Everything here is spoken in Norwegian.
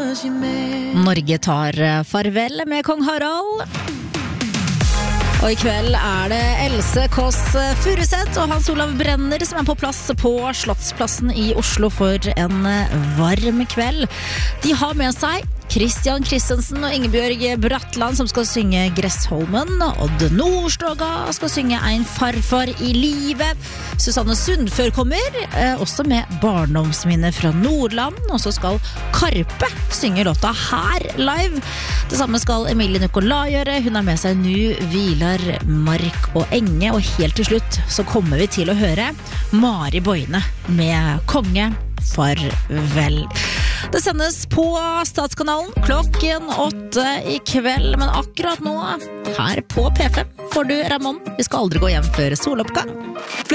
Norge tar farvel med Kong Harald. Og i kveld det Else Kåss Furuseth og Hans Olav Brenner som på plass på Slottsplassen i Oslo for en varm kveld. De har med seg Christian Christensen og Ingebjørg Bratland som skal synge Gressholmen. Odd Nordstoga skal synge Ein farfar i livet. Susanne Sundfør kommer, også med barndomsminner fra Nordland. Og så skal Karpe synge låta her live. Det samme skal Emilie Nicolai gjøre. Hun har med seg Nu hviler mark og enge. Og helt til slutt så kommer vi til å høre Mari Boine med Konge farvel. Det sendes på Statskanalen klokken 8 i kveld, men akkurat nå her på P5 får du Ramón. Vi skal aldri gå hjem før soloppgang.